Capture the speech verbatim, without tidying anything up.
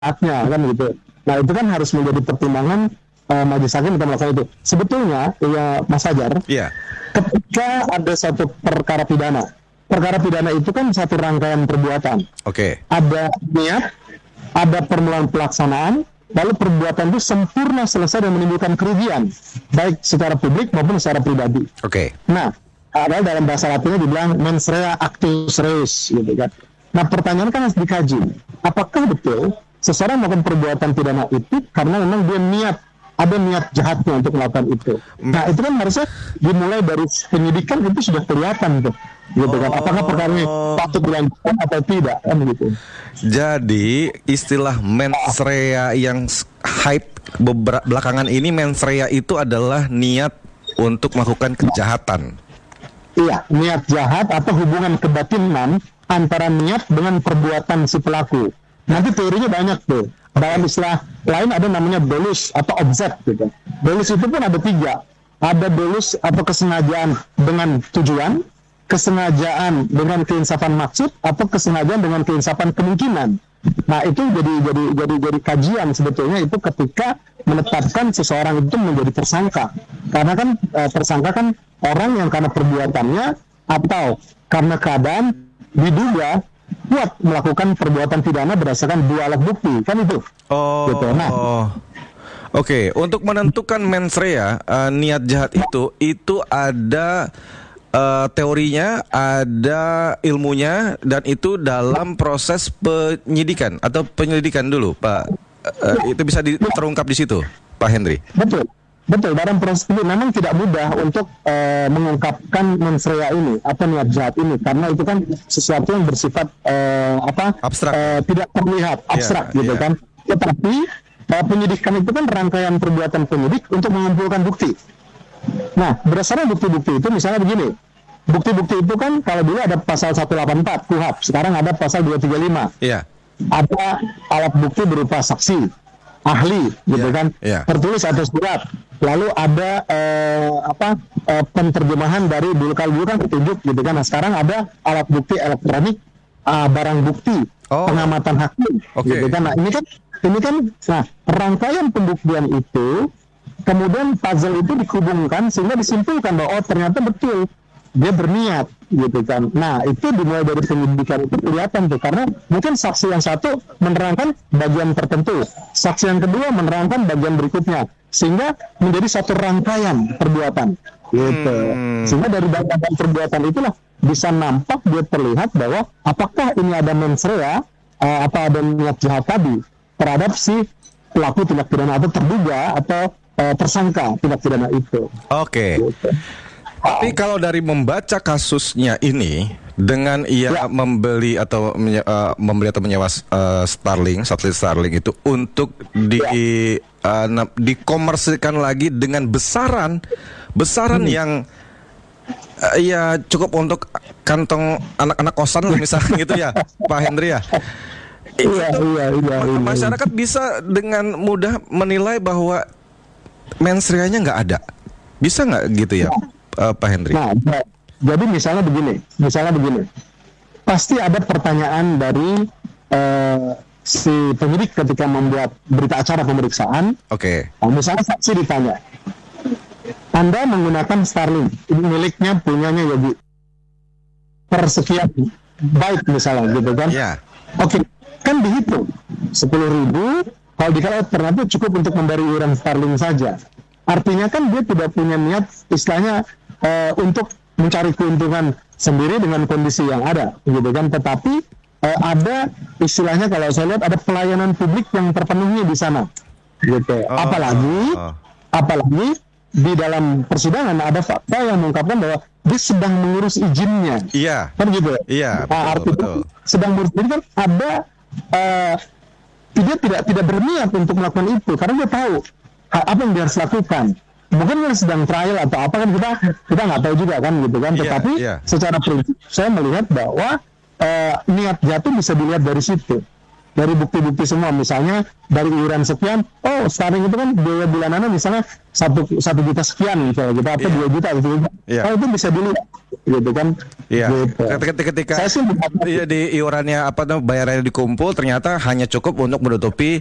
haknya kan gitu. Nah itu kan harus menjadi pertimbangan uh, majelis hakim untuk melakukan itu. Sebetulnya ya Mas Fajar, yeah. ketika ada satu perkara pidana, perkara pidana itu kan satu rangkaian perbuatan. Oke. Okay. Ada niat, ada permulaan pelaksanaan, lalu perbuatan itu sempurna selesai dan menimbulkan kerugian, baik secara publik maupun secara pribadi. Oke. Okay. Nah, ada dalam bahasa Latinnya dibilang mens rea actus reus, gitu kan. Nah, pertanyaan kan harus dikaji. Apakah betul seseorang melakukan perbuatan pidana itu karena memang dia niat, ada niat jahatnya untuk melakukan itu. Nah, itu kan harusnya dimulai dari penyidikan itu sudah kelihatan tuh. Gitu kan. Apakah perkara ini patut dilanjutkan atau tidak kan gitu. Jadi istilah mens rea yang hype beberapa belakangan ini, mens rea itu adalah niat untuk melakukan kejahatan. Iya, niat jahat atau hubungan kebatinan antara niat dengan perbuatan si pelaku. Nanti teorinya banyak tuh. Dalam istilah lain ada namanya dolus atau objek gitu. Dolus itu pun ada tiga. Ada dolus atau kesengajaan dengan tujuan, kesengajaan dengan keinsafan maksud, atau kesengajaan dengan keinsafan kemungkinan. Nah itu jadi jadi jadi jadi kajian sebetulnya itu ketika menetapkan seseorang itu menjadi tersangka. Karena kan e, tersangka kan orang yang karena perbuatannya atau karena keadaan diduga kuat melakukan perbuatan pidana berdasarkan dua alat bukti kan itu. Oh. Gitu. Nah, Oke, okay. Untuk menentukan mens rea, uh, niat jahat itu itu ada uh, teorinya, ada ilmunya, dan itu dalam proses penyidikan atau penyelidikan dulu, Pak. Uh, itu bisa di, terungkap di situ, Pak Henry. Betul. Betul, dalam proses ini memang tidak mudah untuk uh, mengungkapkan mens rea ini atau niat jahat ini karena itu kan sesuatu yang bersifat uh, apa abstrak, uh, tidak terlihat, abstrak yeah, gitu yeah. kan. Tetapi uh, penyidikan itu kan rangkaian perbuatan penyidik untuk mengumpulkan bukti. Nah, berdasarkan bukti-bukti itu misalnya begini, bukti-bukti itu kan kalau dulu ada pasal seratus delapan puluh empat K U H A P, sekarang ada pasal dua ratus tiga puluh lima. Iya. Yeah. Ada alat bukti berupa saksi, ahli, gitu yeah, kan, yeah. tertulis atau surat. Lalu ada eh, apa eh, penterjemahan dari dulu kalau dulu kan petunjuk, gitu kan. Nah sekarang ada alat bukti elektronik, uh, barang bukti, oh. pengamatan hakim, okay. gitu kan. Nah ini kan ini kan, nah rangkaian pembuktian itu, kemudian puzzle itu dihubungkan sehingga disimpulkan bahwa oh ternyata betul dia berniat, gitu kan. Nah itu dimulai dari penyidikan itu kelihatan tuh, karena mungkin saksi yang satu menerangkan bagian tertentu, saksi yang kedua menerangkan bagian berikutnya, sehingga menjadi satu rangkaian perbuatan, gitu. Hmm. Sehingga dari bagian perbuatan itulah bisa nampak, dia terlihat bahwa apakah ini ada mens rea, uh, apa ada niat jahat tadi terhadap si pelaku tindak pidana atau terduga atau uh, tersangka tindak pidana itu. Oke. Okay. Gitu. Tapi kalau dari membaca kasusnya ini, dengan ia ya. membeli atau menye, uh, membeli atau menyewa uh, Starlink, satelit Starlink itu untuk di ya. uh, dikomersilkan lagi dengan besaran besaran hmm. yang uh, ya cukup untuk kantong anak-anak kosan lah misalnya gitu ya, Pak Henry ya. Iya, iya, iya, iya, masyarakat iya. bisa dengan mudah menilai bahwa mens rea-nya nggak ada. Bisa nggak gitu ya? Ya. Uh, Pak Henry. Nah, jadi misalnya begini, misalnya begini, pasti ada pertanyaan dari uh, si penyidik ketika membuat berita acara pemeriksaan. Oke. Okay. Nah, misalnya saksi ditanya, Anda menggunakan Starlink, ini miliknya punyanya Yogi, persekian byte misalnya, gitu kan? Iya. Yeah. Oke, okay. Kan dihitung sepuluh ribu, kalau dikatakan ternyata cukup untuk memberi iuran Starlink saja. Artinya kan dia tidak punya niat istilahnya uh, untuk mencari keuntungan sendiri dengan kondisi yang ada, gitu kan. Tetapi uh, ada istilahnya kalau saya lihat ada pelayanan publik yang terpenuhi di sana, gitu. Oh, apalagi, oh. apalagi di dalam persidangan ada fakta yang mengungkapkan bahwa dia sedang mengurus izinnya, iya, kan gitu. Iya. Nah, betul, artinya betul. sedang mengurus izin kan ada uh, dia tidak tidak berniat untuk melakukan itu karena dia tahu apa yang dia harus lakukan. Mungkin dia sedang trial atau apa kan kita kita nggak tahu juga kan gitu kan. Tetapi yeah, yeah. secara prinsip saya melihat bahwa uh, niat jatuh bisa dilihat dari situ, dari bukti-bukti semua, misalnya dari iuran sekian, oh Starlink itu kan biaya bulanannya misalnya satu satu juta sekian misalnya gitu, atau Iya. dua juta gitu, Iya. oh itu bisa dilihat gitu kan. Iya. Gitu. Ketika, ketika Saya sih iya, di iurannya apa namanya bayarannya dikumpul ternyata hanya cukup untuk menutupi